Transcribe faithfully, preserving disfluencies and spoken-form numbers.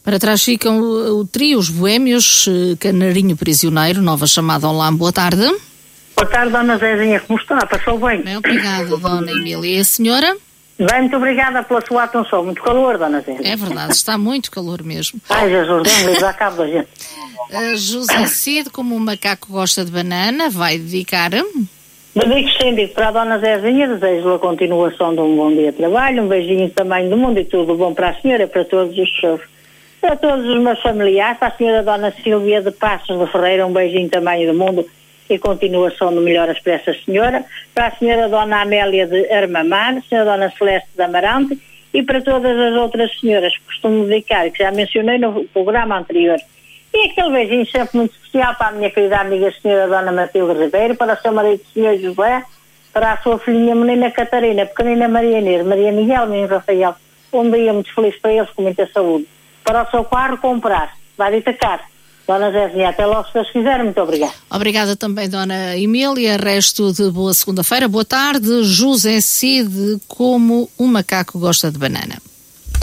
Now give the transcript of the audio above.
Para trás ficam o, o trio, os boémios, Canarinho Prisioneiro, nova chamada online. Boa tarde. Boa tarde, Dona Zezinha, como está? Passou bem? Bem, obrigada, Dona Emília. E a senhora? Bem, muito obrigada pela sua atenção. Muito calor, Dona Zezinha. É verdade, está muito calor mesmo. Ai, Jesus, dê-me a cabo da gente. A José Cid, como o macaco gosta de banana, vai dedicar... Dedico estendido para a Dona Zezinha, desejo-lhe a continuação de um bom dia de trabalho, um beijinho também do mundo e tudo bom para a senhora, para todos os seus, para todos os meus familiares, para a senhora Dona Silvia de Passos de Ferreira, um beijinho também do mundo e continuação de melhoras para essa senhora, para a senhora Dona Amélia de Armamar, a senhora Dona Celeste de Amarante e para todas as outras senhoras que costumo dedicar, que já mencionei no programa anterior. E aquele beijinho sempre muito especial para a minha querida amiga a senhora Dona Matilde Ribeiro, para o seu marido o senhor José, para a sua filhinha menina Catarina, pequenina Maria Inês, Maria Miguel, menino Rafael, um dia muito feliz para eles, com muita saúde. Para o seu carro comprar, vai destacar. Dona Zezinha, até logo se Deus quiser, muito obrigada. Obrigada também, Dona Emília, resto de boa segunda-feira, boa tarde. José Cid, como o macaco gosta de banana.